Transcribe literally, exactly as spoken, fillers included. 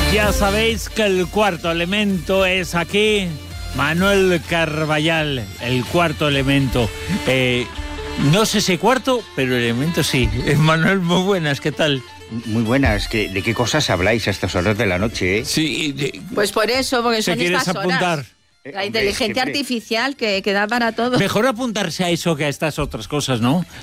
Ya sabéis que el cuarto elemento es aquí Manuel Carballal, el cuarto elemento. Eh, no sé si cuarto, pero elemento sí. Eh, Manuel, muy buenas, ¿qué tal? Muy buenas. ¿Qué, ¿De qué cosas habláis a estas horas de la noche? Eh? Sí. De, pues por eso, porque son quieres estas apuntar? horas. La inteligencia artificial que, que da para todo. Mejor apuntarse a eso que a estas otras cosas, ¿no?